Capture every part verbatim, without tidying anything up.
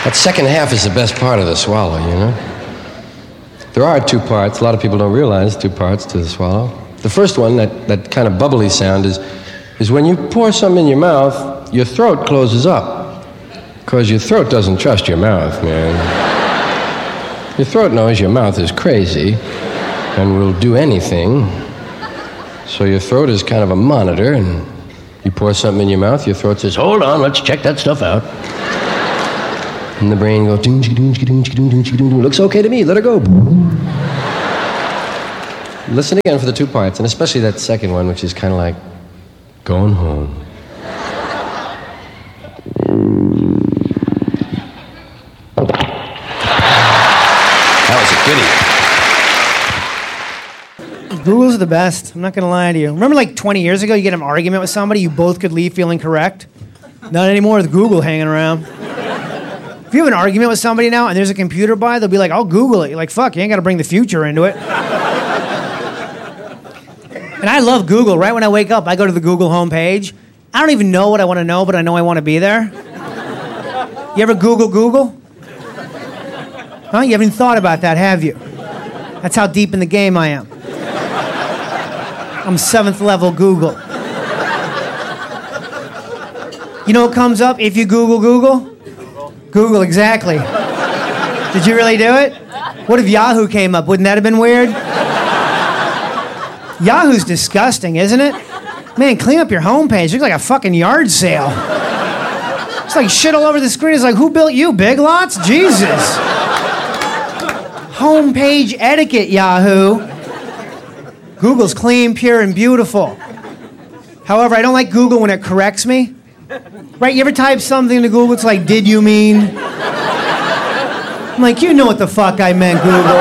That second half is the best part of the swallow, you know? There are two parts. A lot of people don't realize two parts to the swallow. The first one, that, that kind of bubbly sound, is, is when you pour something in your mouth, your throat closes up. Because your throat doesn't trust your mouth, man. Your throat knows your mouth is crazy and will do anything. So your throat is kind of a monitor, and you pour something in your mouth, your throat says, hold on, let's check that stuff out. And the brain goes, ding, ding, ding, ding, ding, ding, ding, looks okay to me, let her go. Listen again for the two parts, and especially that second one, which is kind of like going home. That was a goodie. Google's the best. I'm not going to lie to you. Remember like twenty years ago, you get an argument with somebody, you both could leave feeling correct? Not anymore with Google hanging around. If you have an argument with somebody now and there's a computer by, they'll be like, I'll Google it. You're like, fuck, you ain't got to bring the future into it. And I love Google. Right when I wake up, I go to the Google homepage. I don't even know what I want to know, but I know I want to be there. You ever Google Google? Huh? You haven't thought about that, have you? That's how deep in the game I am. I'm seventh level Google. You know what comes up if you Google Google? Google, exactly. Did you really do it? What if Yahoo came up? Wouldn't that have been weird? Yahoo's disgusting, isn't it? Man, clean up your homepage. It looks like a fucking yard sale. It's like shit all over the screen. It's like, who built you, Big Lots? Jesus. Homepage etiquette, Yahoo. Google's clean, pure, and beautiful. However, I don't like Google when it corrects me. Right, you ever type something into Google, it's like, did you mean? I'm like, you know what the fuck I meant, Google.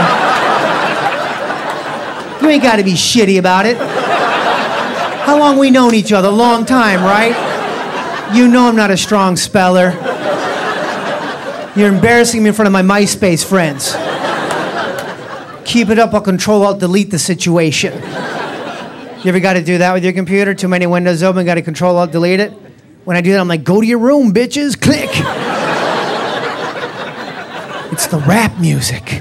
You ain't got to be shitty about it. How long we known each other? Long time, right? You know I'm not a strong speller. You're embarrassing me in front of my MySpace friends. Keep it up, I'll Control-Alt-Delete the situation. You ever got to do that with your computer? Too many windows open, got to Control-Alt-Delete it? When I do that, I'm like, go to your room, bitches, click. It's the rap music.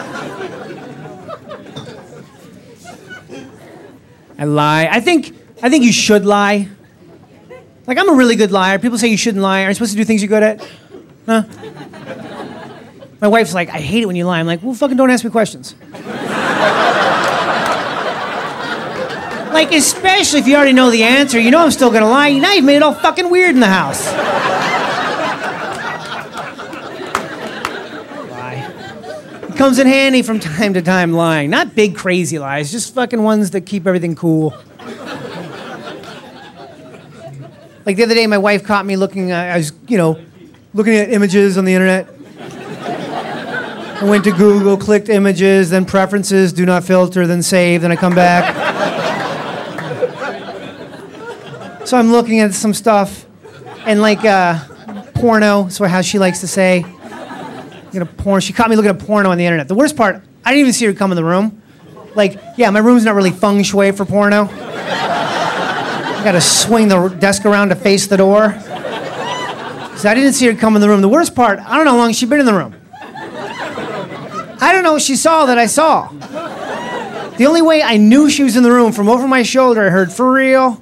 I lie. I think I think you should lie. Like, I'm a really good liar. People say you shouldn't lie. Are you supposed to do things you're good at? Huh? My wife's like, I hate it when you lie. I'm like, well, fucking don't ask me questions. Like, especially if you already know the answer, you know I'm still gonna lie. Now you've made it all fucking weird in the house. Lie. It comes in handy from time to time, lying. Not big, crazy lies, just fucking ones that keep everything cool. Like the other day, my wife caught me looking, uh, I was, you know, looking at images on the internet. I went to Google, clicked images, then preferences, do not filter, then save, then I come back. So I'm looking at some stuff, and like uh, porno, so how she likes to say, you know, porn. She caught me looking at porno on the internet. The worst part, I didn't even see her come in the room. Like, yeah, my room's not really feng shui for porno. I gotta swing the desk around to face the door. So I didn't see her come in the room. The worst part, I don't know how long she'd been in the room. I don't know what she saw that I saw. The only way I knew she was in the room, from over my shoulder, I heard, for real?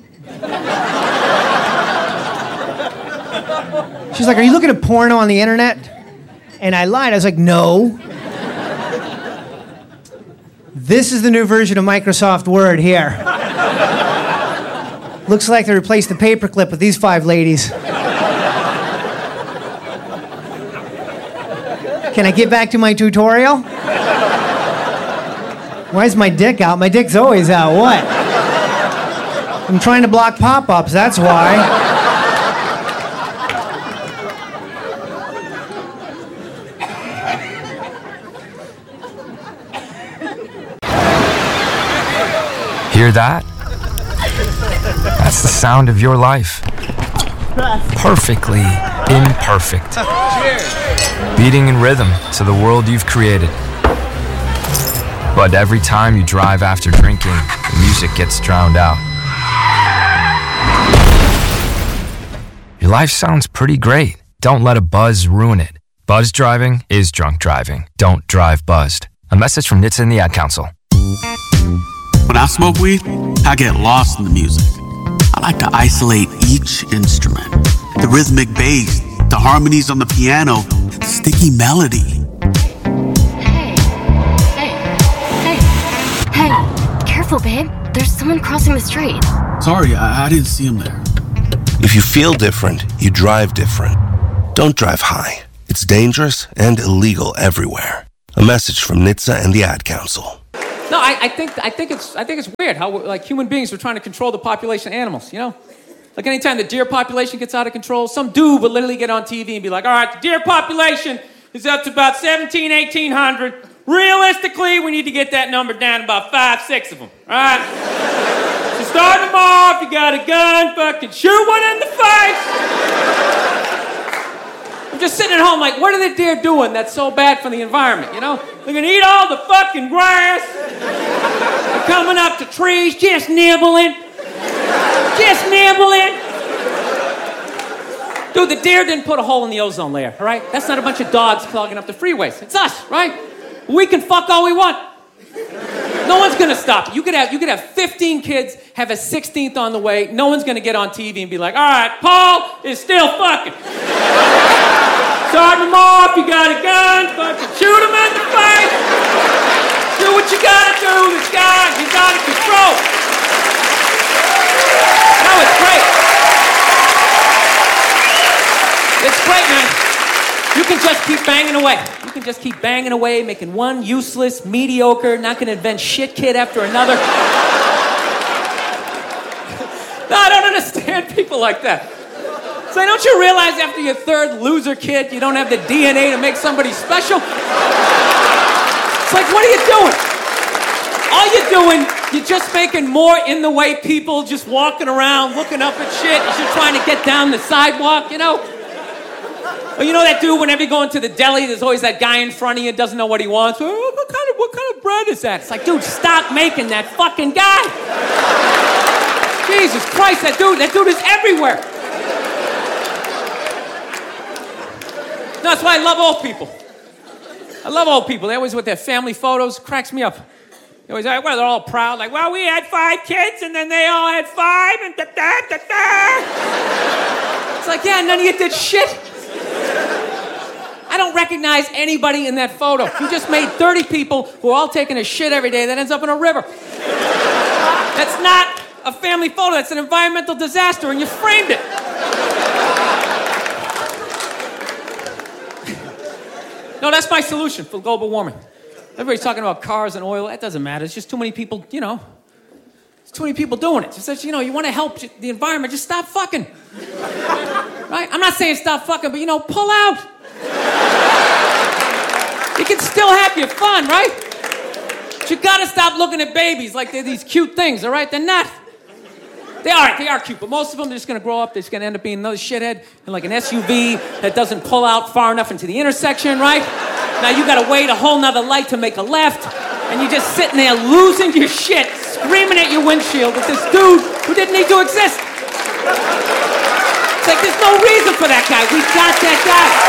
She's like, are you looking at porno on the internet? And I lied. I was like, no. This is the new version of Microsoft Word here. Looks like they replaced the paperclip with these five ladies. Can I get back to my tutorial? Why is my dick out? My dick's always out. What? I'm trying to block pop-ups, that's why. Hear that? That's the sound of your life. Perfectly imperfect. Beating in rhythm to the world you've created. But every time you drive after drinking, the music gets drowned out. Your life sounds pretty great. Don't let a buzz ruin it. Buzzed driving is drunk driving. Don't drive buzzed. A message from N H T S A and the Ad Council. When I smoke weed, I get lost in the music. I like to isolate each instrument. The rhythmic bass, the harmonies on the piano, the sticky melody. Hey, hey, hey, hey, careful, babe. There's someone crossing the street. Sorry, I, I didn't see him there. If you feel different, you drive different. Don't drive high. It's dangerous and illegal everywhere. A message from N H T S A and the Ad Council. No, I, I think I think it's I think it's weird how like human beings are trying to control the population of animals. You know, like anytime the deer population gets out of control, some dude would literally get on T V and be like, "All right, the deer population is up to about seventeen, eighteen hundred. Realistically, we need to get that number down to about five, six of them. All right. So start them off. You got a gun, fucking shoot one in the face." I'm just sitting at home like, what are the deer doing that's so bad for the environment, you know? They're gonna eat all the fucking grass. They're coming up to trees, just nibbling. Just nibbling. Dude, the deer didn't put a hole in the ozone layer, all right? That's not a bunch of dogs clogging up the freeways. It's us, right? We can fuck all we want. No one's gonna stop. You could have you could have fifteen kids, have a sixteenth on the way. No one's gonna get on T V and be like, all right, Paul is still fucking. Start them off, you got a gun, fucking shoot him in the face. Do what you gotta do, this guy, he's out of control. No, it's great. It's great, man. You can just keep banging away. You can just keep banging away, making one useless, mediocre, not gonna invent shit kid after another. No, I don't understand people like that. So don't you realize after your third loser kid, you don't have the D N A to make somebody special? It's like, what are you doing? All you're doing, you're just making more in the way people just walking around, looking up at shit as you're trying to get down the sidewalk, you know? Or you know that dude, whenever you go into the deli, there's always that guy in front of you, doesn't know what he wants. Oh, what kind of, what kind of bread is that? It's like, dude, stop making that fucking guy. Jesus Christ, that dude, that dude is everywhere. No, that's why I love old people. I love old people. They always with their family photos. Cracks me up. They always like, well, they're all proud. Like, well, we had five kids, and then they all had five, and da da da da. It's like, yeah, none of you did shit. I don't recognize anybody in that photo. You just made thirty people who are all taking a shit every day that ends up in a river. That's not a family photo. That's an environmental disaster, and you framed it. No, that's my solution for global warming. Everybody's talking about cars and oil. That doesn't matter. It's just too many people, you know. There's too many people doing it. Just that, you know, you want to help the environment, just stop fucking. Right? I'm not saying stop fucking, but, you know, pull out. You can still have your fun, right? But you got to stop looking at babies like they're these cute things, all right? They're not. They are, they are cute, but most of them, they're just going to grow up. They're just going to end up being another shithead in like an S U V that doesn't pull out far enough into the intersection, right? Now you got to wait a whole nother light to make a left, and you're just sitting there losing your shit, screaming at your windshield with this dude who didn't need to exist. It's like, there's no reason for that guy. We got that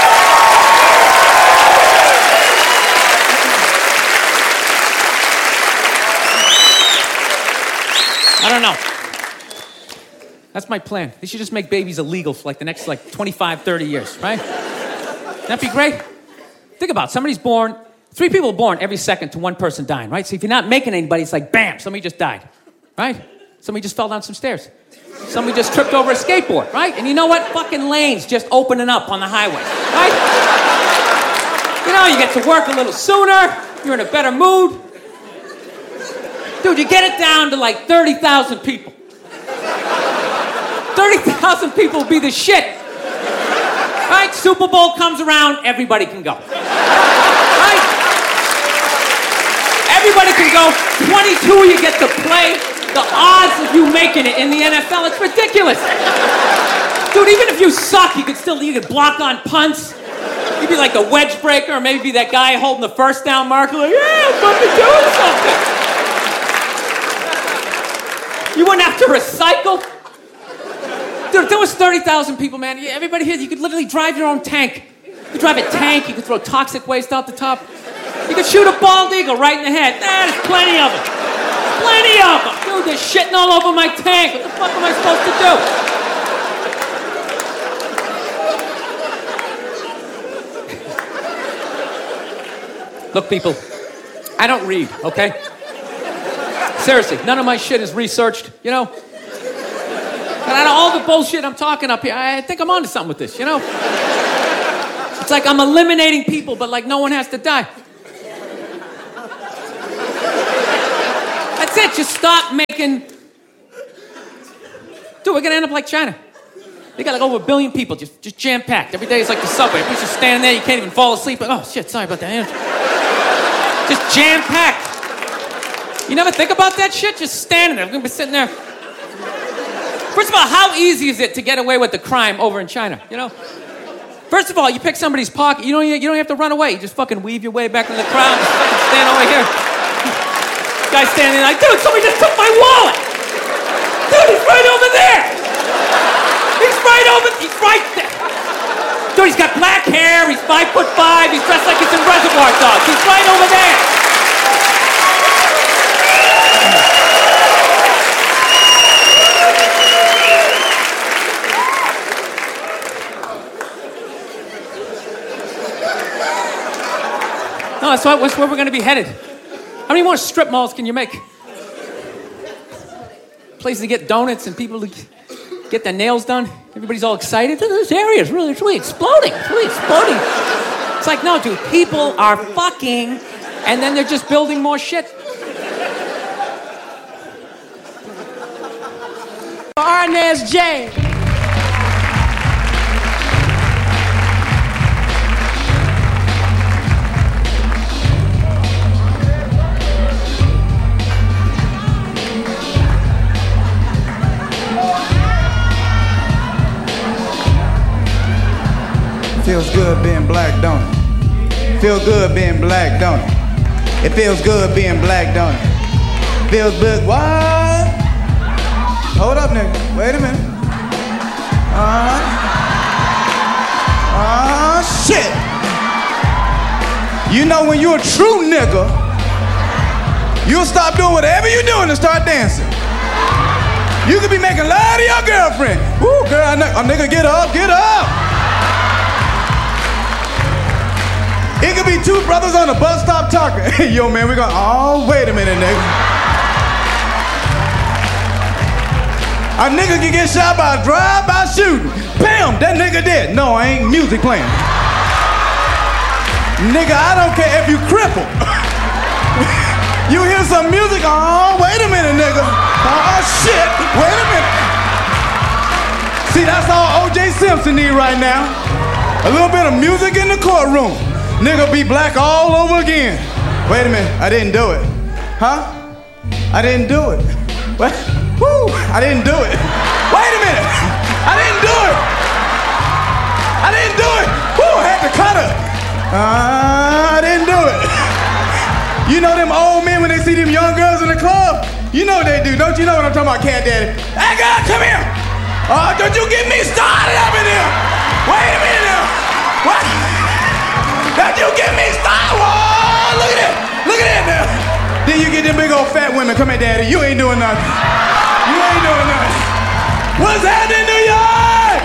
guy. I don't know. That's my plan. They should just make babies illegal for like the next like twenty-five, thirty years, right? That'd be great. Think about it. Somebody's born, three people are born every second to one person dying, right? So if you're not making anybody, it's like, bam, somebody just died, right? Somebody just fell down some stairs. Somebody just tripped over a skateboard, right? And you know what? Fucking lanes just opening up on the highway, right? You know, you get to work a little sooner. You're in a better mood. Dude, you get it down to like thirty thousand people. thirty thousand people will be the shit. Right? Super Bowl comes around, everybody can go. Right? Everybody can go. twenty-two you get to play. The odds of you making it in the N F L, it's ridiculous. Dude, even if you suck, you could still, you could block on punts. You'd be like the wedge breaker, or maybe be that guy holding the first down marker, like, yeah, I'm fucking doing something. You wouldn't have to recycle. Dude, if there was thirty thousand people, man, everybody here, you could literally drive your own tank. You could drive a tank, you could throw toxic waste out the top. You could shoot a bald eagle right in the head. Nah, there's plenty of them. Plenty of them. Dude, they're shitting all over my tank. What the fuck am I supposed to do? Look, people, I don't read, okay? Seriously, none of my shit is researched, you know? And out of all the bullshit I'm talking up here, I think I'm onto something with this, you know? It's like I'm eliminating people, but like no one has to die. That's it, just stop making... Dude, we're gonna end up like China. They got like over a billion people, just, just jam-packed. Every day it's like the subway. You're just standing there, you can't even fall asleep. Like, oh, shit, sorry about that. Just jam-packed. You never think about that shit? Just standing there. We're gonna be sitting there. First of all, how easy is it to get away with the crime over in China, you know? First of all, you pick somebody's pocket, you don't, you don't have to run away. You just fucking weave your way back into the crowd, just fucking stand over here. Guy's standing there like, dude, somebody just took my wallet. Dude, he's right over there. He's right over, he's right there. Dude, he's got black hair, he's five foot five, he's dressed like he's in Reservoir Dogs. He's right over there. No, that's, what, that's where we're going to be headed. How many more strip malls can you make? Places to get donuts and people to get their nails done. Everybody's all excited. This area is really, it's really exploding. It's really exploding. It's like, no, dude, people are fucking, and then they're just building more shit. Arnez J. Feels good being black, don't it? Feels good being black, don't it? It feels good being black, don't it? Feels good, what? Hold up, nigga. Wait a minute. Uh-huh. Uh, shit. You know when you're a true nigga, you'll stop doing whatever you're doing and start dancing. You could be making love to your girlfriend. Woo, girl, a nigga, get up, get up. It could be two brothers on a bus stop talking. Hey, yo, man, we gonna, oh, wait a minute, nigga. A nigga can get shot by a drive-by shooting. Bam, that nigga dead. No, I ain't music playing. Nigga, I don't care if you cripple. You hear some music, oh, wait a minute, nigga. Oh, shit, wait a minute. See, that's all O J Simpson need right now. A little bit of music in the courtroom. Nigga be black all over again. Wait a minute, I didn't do it. Huh? I didn't do it. What? Woo, I didn't do it. Wait a minute, I didn't do it. I didn't do it. Woo, I had to cut her. Uh, I didn't do it. You know them old men when they see them young girls in the club? You know what they do, don't you know what I'm talking about, Cat Daddy? Hey girl, come here. Oh, don't you get me started up in here. Wait a minute now. What? Don't you get me started? Whoa, look at that. Look at that now. Then you get them big old fat women. Come here, Daddy. You ain't doing nothing. You ain't doing nothing. What's happening, New York?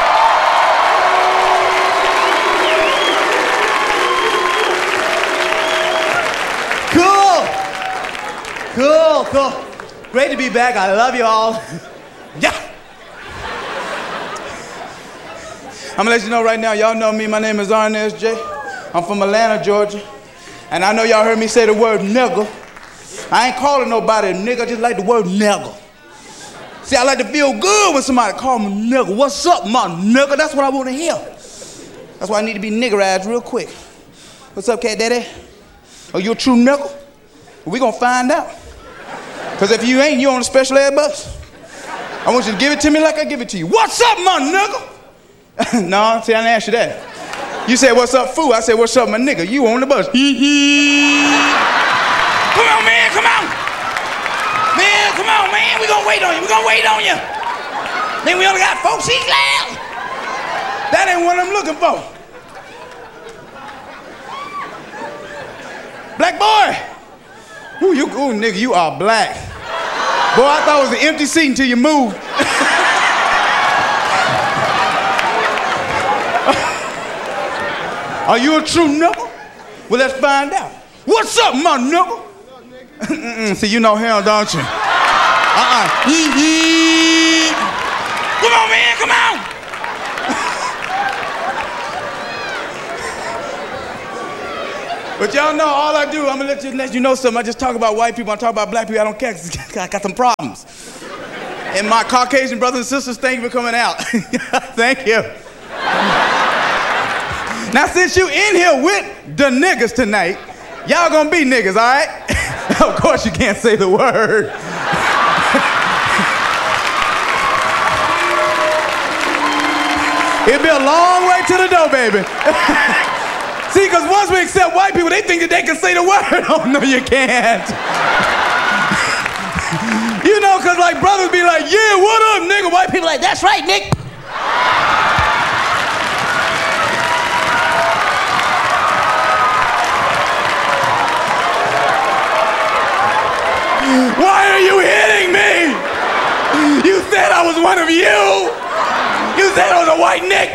Cool. Cool, cool. Great to be back. I love you all. Yeah. I'm gonna let you know right now, y'all know me. My name is Arnez J. I'm from Atlanta, Georgia. And I know y'all heard me say the word nigga. I ain't calling nobody a nigga, I just like the word nigga. See, I like to feel good when somebody call me nigga. What's up, my nigga? That's what I want to hear. That's why I need to be niggerized real quick. What's up, Cat Daddy? Are you a true nigga? We gonna find out. Because if you ain't, you on a special ed bus. I want you to give it to me like I give it to you. What's up, my nigga? No, see, I didn't ask you that. You said, what's up, fool? I said, what's up, my nigga? You on the bus. Come on, man, come on. Man, come on, man. We gonna wait on you. We gonna wait on you. Then we only got four seats left. That ain't what I'm looking for. Black boy. Ooh, you, ooh, nigga, you are black. Boy, I thought it was an empty seat until you moved. Are you a true nigga? Well, let's find out. What's up, my nigga? Mm-mm, see, you know him, don't you? Uh-uh. Come on, man, come on. But y'all know, all I do, I'm gonna let you, let you know something. I just talk about white people, I talk about black people, I don't care, 'cause I got some problems. And my Caucasian brothers and sisters, thank you for coming out. Thank you. Now, since you in here with the niggas tonight, y'all gonna be niggas, all right? Of course you can't say the word. It'll be a long way to the door, baby. See, because once we accept white people, they think that they can say the word. Oh, no, you can't. You know, because like brothers be like, yeah, what up, nigga? White people like, that's right, Nick. Why are you hitting me? You said I was one of you. You said I was a white Nick.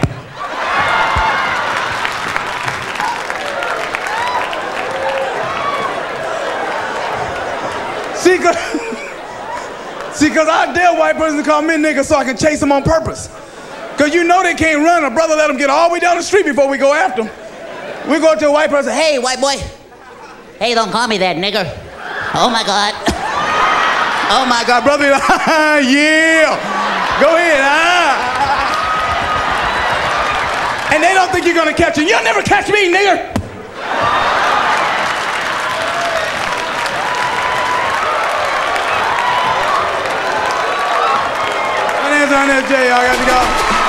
See, cause, see, cause I dare white person to call me nigga so I can chase them on purpose. Cause you know they can't run. A brother let them get all the way down the street before we go after them. We go to a white person, hey, white boy. Hey, don't call me that, nigger. Oh my God. Oh my God, brother, yeah. Go ahead, ah. And they don't think you're gonna catch him. You'll never catch me, nigger. My name's Ernest J. I got to go.